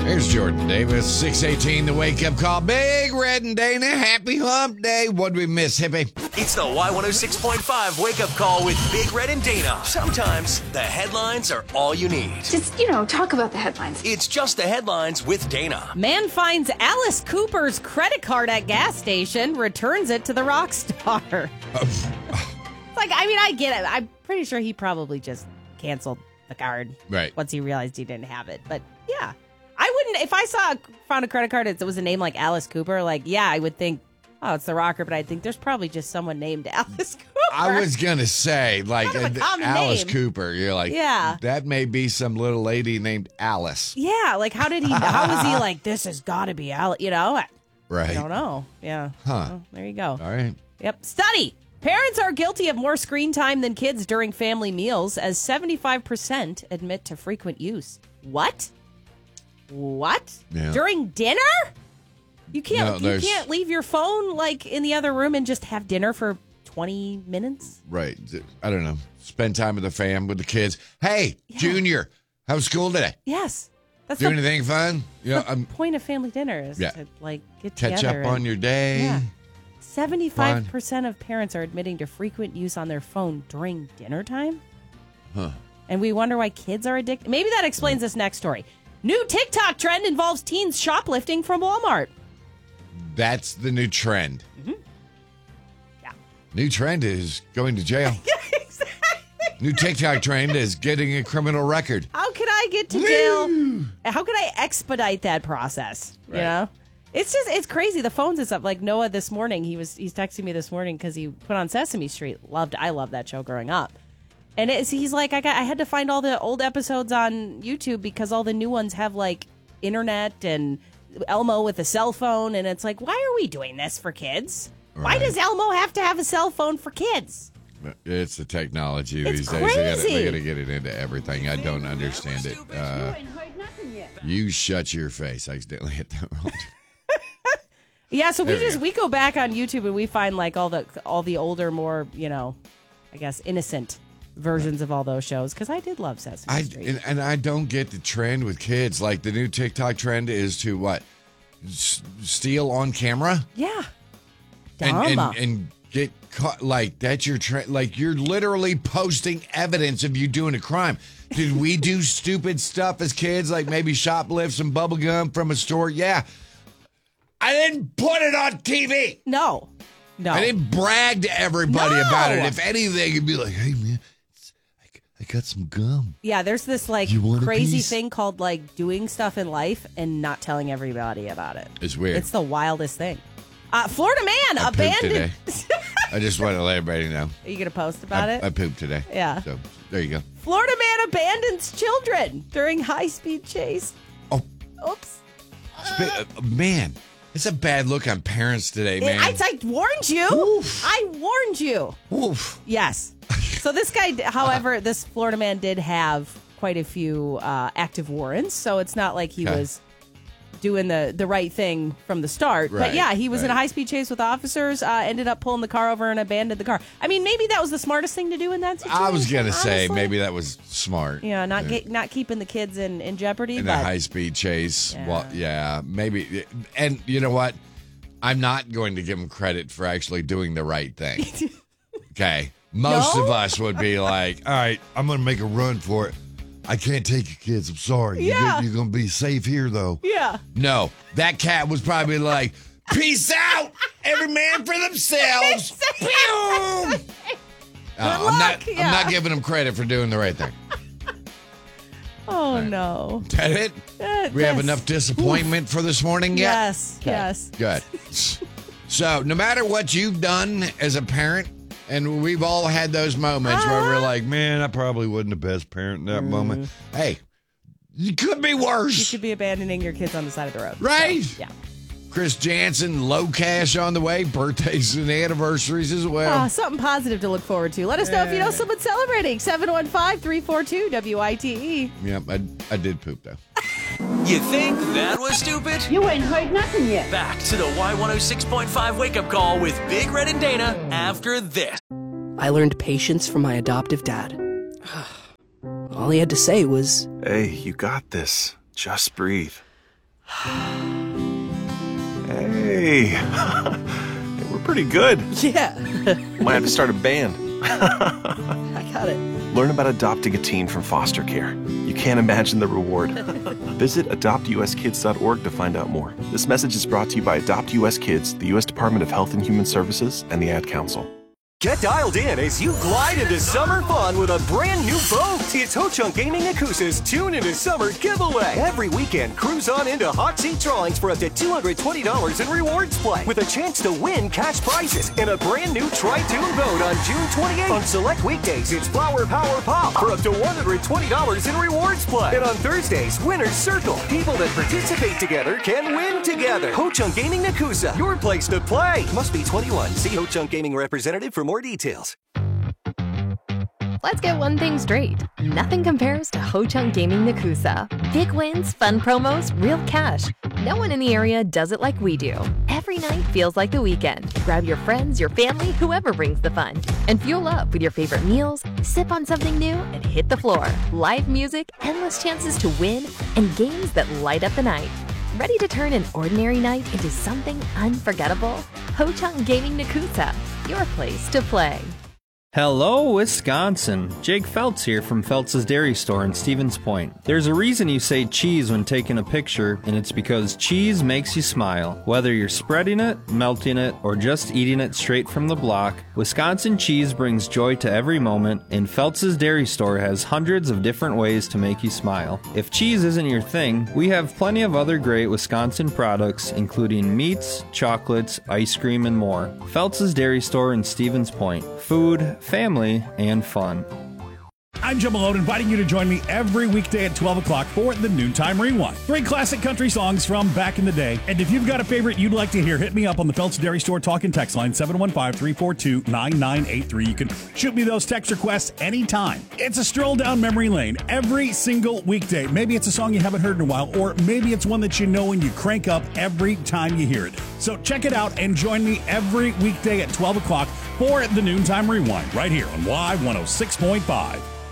Here's Jordan Davis, 6:18, the wake-up call. Big Red and Dana, happy hump day. What'd we miss, hippie? It's the Y106.5 wake-up call with Big Red and Dana. Sometimes the headlines are all you need. Just, talk about the headlines. It's just the headlines with Dana. Man finds Alice Cooper's credit card at gas station, returns it to the rock star. I get it. I'm pretty sure he probably just canceled the card once he realized he didn't have it. But, yeah. I wouldn't, if I found a credit card that was a name like Alice Cooper, I would think, oh, it's the rocker, but I think there's probably just someone named Alice Cooper. I was going to say, Alice name. Cooper. You're like, yeah, that may be some little lady named Alice. Yeah, how was he like, this has got to be Alice, Right. I don't know. Yeah. Huh. Well, there you go. All right. Yep. Study. Parents are guilty of more screen time than kids during family meals, as 75% admit to frequent use. What? Yeah. During dinner? You can't leave your phone in the other room and just have dinner for 20 minutes? Right. I don't know. Spend time with the fam, with the kids. Hey, Junior, how was school today? Yes. That's Do anything fun? The point of family dinner is to get catch together up on your day. Yeah. 75% of parents are admitting to frequent use on their phone during dinner time. Huh. And we wonder why kids are addicted. Maybe that explains this next story. New TikTok trend involves teens shoplifting from Walmart. That's the new trend. Mm-hmm. Yeah. New trend is going to jail. Yeah, exactly. New TikTok trend is getting a criminal record. How can I get to jail? How can I expedite that process? Right. It's crazy. The phones and stuff. Like Noah this morning, he's texting me this morning because he put on Sesame Street. I loved that show growing up. And he's like, I had to find all the old episodes on YouTube because all the new ones have internet and Elmo with a cell phone. And it's like, why are we doing this for kids? Right. Why does Elmo have to have a cell phone for kids? It's the technology these days. Crazy. They got to get it into everything. I don't understand it. You shut your face. I accidentally hit that wrong. Yeah, so we go back on YouTube and we find all the older, more I guess innocent versions of all those shows because I did love Sesame Street. And I don't get the trend with kids. Like the new TikTok trend is to what? Steal on camera? Yeah. And get caught. That's your trend. You're literally posting evidence of you doing a crime. Did we do stupid stuff as kids? Maybe shoplift some bubble gum from a store? Yeah. I didn't put it on TV. No. I didn't brag to everybody about it. If anything, it'd be like, hey, man, I got some gum. Yeah, there's this crazy thing called doing stuff in life and not telling everybody about it. It's weird. It's the wildest thing. Florida man abandoned. I just want to let everybody know. Are you going to post about it? I pooped today. Yeah. So there you go. Florida man abandons children during high-speed chase. Oh. Oops. Man, it's a bad look on parents today, man. I warned you. Oof. I warned you. Oof. Yes. So this guy, however, this Florida man did have quite a few active warrants, so it's not like he was doing the right thing from the start. Right, but yeah, he was in a high-speed chase with officers, ended up pulling the car over and abandoned the car. I mean, maybe that was the smartest thing to do in that situation. I was going to say maybe that was smart. Yeah, not keeping the kids in jeopardy. In a high-speed chase. Yeah. Well, yeah, maybe. And you know what? I'm not going to give him credit for actually doing the right thing. Okay. Most of us would be like, all right, I'm going to make a run for it. I can't take your kids. I'm sorry. Yeah. You're going to be safe here, though. Yeah. No, that cat was probably like, peace out. Every man for themselves. Boom. I'm not giving him credit for doing the right thing. Oh, right. No. Is that it? We have enough disappointment for this morning yet? Yes. Okay. Yes. Good. So no matter what you've done as a parent, and we've all had those moments where we're like, man, I probably wasn't the best parent in that moment. Hey, you could be worse. You could be abandoning your kids on the side of the road. Right? So, yeah. Chris Jansen, low cash on the way, birthdays and anniversaries as well. Something positive to look forward to. Let us know if you know someone celebrating. 715-342-WITE. Yep, I did poop, though. You think that was stupid? You ain't heard nothing yet. Back to the Y106.5 wake-up call with Big Red and Dana after this. I learned patience from my adoptive dad. All he had to say was, Hey, you got this. Just breathe. Hey, we're pretty good. Yeah. Might have to start a band. I got it. Learn about adopting a teen from foster care. You can't imagine the reward. Visit adoptuskids.org to find out more. This message is brought to you by Adopt US Kids, the U.S. Department of Health and Human Services, and the Ad Council. Get dialed in as you glide into summer fun with a brand new boat. It's Ho Chunk Gaming Nakusa's Tune Into Summer giveaway. Every weekend, cruise on into hot seat drawings for up to $220 in rewards play with a chance to win cash prizes and a brand new Tri-Tune boat on June 28th. On select weekdays, it's Flower Power Pop for up to $120 in rewards play. And on Thursdays, Winner's Circle. People that participate together can win together. Ho Chunk Gaming Nakusa, your place to play. Must be 21. See Ho Chunk Gaming representative for more details. Let's get one thing straight. Nothing compares to Ho Chunk Gaming Nakusa. Big wins, fun promos, real cash. No one in the area does it like we do. Every night feels like the weekend. Grab your friends, your family, whoever brings the fun. And fuel up with your favorite meals, sip on something new, and hit the floor. Live music, endless chances to win, and games that light up the night. Ready to turn an ordinary night into something unforgettable? Ho Chunk Gaming Nakusa, your place to play. Hello, Wisconsin. Jake Feltz here from Feltz's Dairy Store in Stevens Point. There's a reason you say cheese when taking a picture, and it's because cheese makes you smile. Whether you're spreading it, melting it, or just eating it straight from the block, Wisconsin cheese brings joy to every moment, and Feltz's Dairy Store has hundreds of different ways to make you smile. If cheese isn't your thing, we have plenty of other great Wisconsin products, including meats, chocolates, ice cream, and more. Feltz's Dairy Store in Stevens Point. Food, family, and fun. I'm Joe Malone, inviting you to join me every weekday at 12 o'clock for the Noontime Rewind. 3 classic country songs from back in the day. And if you've got a favorite you'd like to hear, hit me up on the Feltz Dairy Store talk and text line 715-342-9983. You can shoot me those text requests anytime. It's a stroll down memory lane every single weekday. Maybe it's a song you haven't heard in a while, or maybe it's one that you know and you crank up every time you hear it. So check it out and join me every weekday at 12 o'clock for the Noontime Rewind right here on Y106.5.